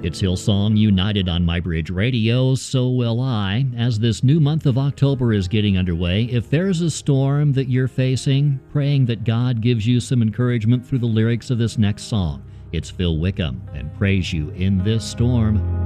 It's Hillsong United on MyBridge Radio, So Will I. As this new month of October is getting underway, if there's a storm that you're facing, praying that God gives you some encouragement through the lyrics of this next song. It's Phil Wickham and Praise You in This Storm.